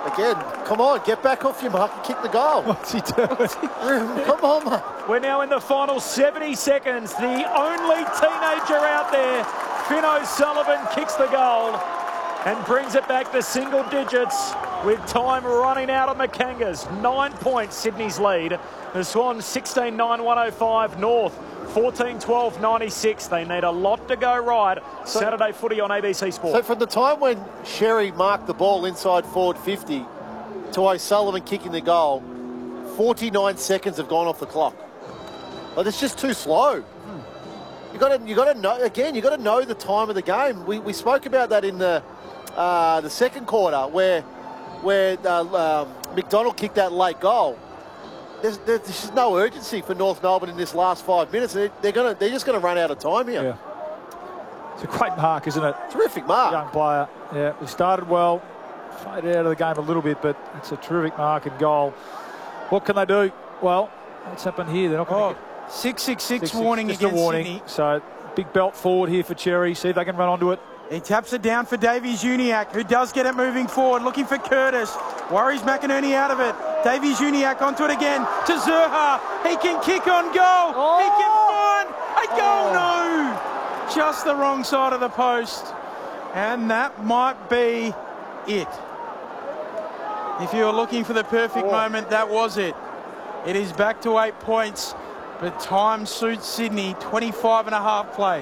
Again, come on, get back off your mark and kick the goal. What's he doing? Come on, mate. We're now in the final 70 seconds. The only teenager out there, Finn O'Sullivan, kicks the goal and brings it back to single digits with time running out of Makangas. 9 points, Sydney's lead. The Swans 16-9-105, North 14-12-96. They need a lot to go right. Saturday footy on ABC Sport. So from the time when Sherry marked the ball inside forward 50 to O'Sullivan kicking the goal, 49 seconds have gone off the clock. Like, it's just too slow. You got to know, again, you got to know the time of the game. We spoke about that in the second quarter where McDonald kicked that late goal. There's just no urgency for North Melbourne in this last 5 minutes. They're just going to run out of time here. Yeah. It's a great mark, isn't it? Terrific mark. Young player. Yeah, we started well, faded out of the game a little bit, but it's a terrific mark and goal. What can they do? Well, what's happened here? They're not going to get 666 warning just against a warning. Sydney. So big belt forward here for Cherry. See if they can run onto it. He taps it down for Davies-Uniacke, who does get it moving forward, looking for Curtis. Worries McInerney out of it. Davies-Uniacke onto it again to Zurhaar. He can kick on goal. He can find a goal. No! Just the wrong side of the post. And that might be it. If you were looking for the perfect moment, that was it. It is back to 8 points, but time suits Sydney. 25 and a half played.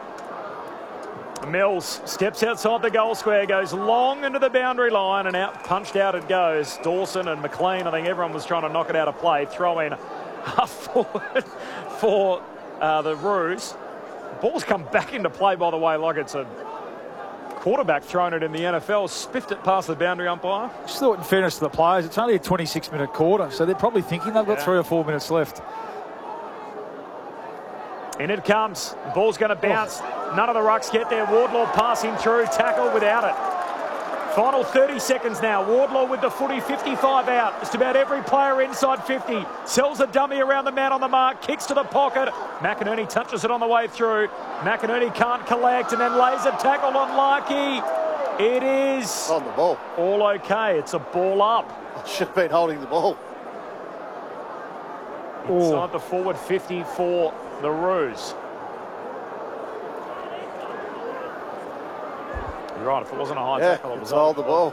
Mills steps outside the goal square, goes long into the boundary line, and punched out it goes. Dawson and McLean, I think everyone was trying to knock it out of play. Throw in half forward for the Roos. Ball's come back into play, by the way, like it's a quarterback throwing it in the NFL. Spiffed it past the boundary umpire. Just thought, in fairness to the players, it's only a 26-minute quarter, so they're probably thinking they've got 3 or 4 minutes left. In it comes. The ball's going to bounce. None of the rucks get there. Wardlaw passing through. Tackle without it. Final 30 seconds now. Wardlaw with the footy. 55 out. Just about every player inside 50. Sells a dummy around the man on the mark. Kicks to the pocket. McInerney touches it on the way through. McInerney can't collect and then lays a tackle on Larkey. It is on the ball. All okay. It's a ball up. Should have been holding the ball. Inside the forward 50 for the Roos. You're right, if it wasn't a high tackle, it was hold the ball.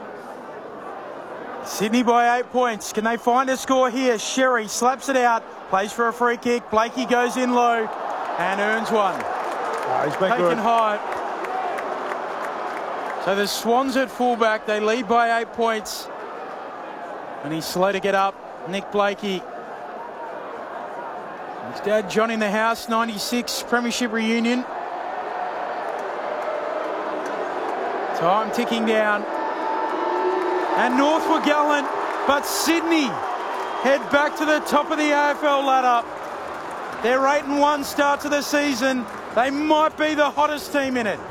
Sydney by 8 points. Can they find a score here? Sherry slaps it out, plays for a free kick. Blakey goes in low and earns one. He's been taken good. high. So the Swans at fullback, they lead by 8 points. And he's slow to get up. Nick Blakey. His dad, John in the house, 96 Premiership reunion. Time ticking down. And North were gallant, but Sydney head back to the top of the AFL ladder. Their 8-1 start to the season. They might be the hottest team in it.